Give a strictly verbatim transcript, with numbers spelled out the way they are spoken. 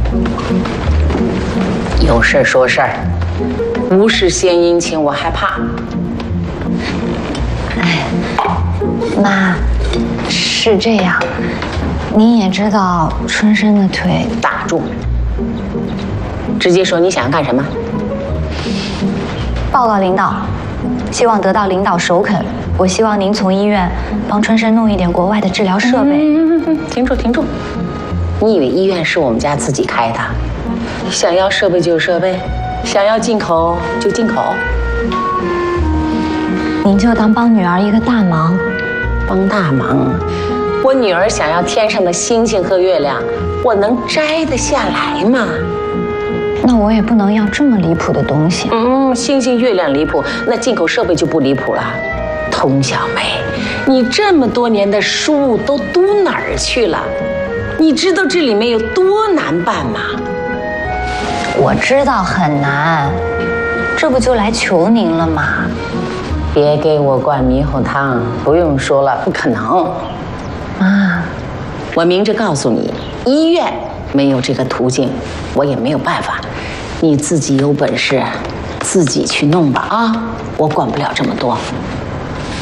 有事说事儿，无事献殷勤，我害怕。 哎，妈，是这样，您也知道春生的腿。 打住！直接说你想要干什么？ 报告领导，希望得到领导首肯。我希望您从医院帮春生弄一点国外的治疗设备。 嗯嗯嗯，停住停住！你以为医院是我们家自己开的？想要设备就有设备，想要进口就进口。 您就当帮女儿一个大忙。 帮大忙？我女儿想要天上的星星和月亮，我能摘得下来吗？ 那我也不能要这么离谱的东西。 嗯，星星月亮离谱，那进口设备就不离谱了。童小梅，你这么多年的书都读哪儿去了？你知道这里面有多难办吗？ 我知道很难，这不就来求您了吗？ 别给我灌猕猴汤，不用说了，不可能。 啊， 我明着告诉你，医院没有这个途径，我也没有办法。你自己有本事，自己去弄吧啊！我管不了这么多。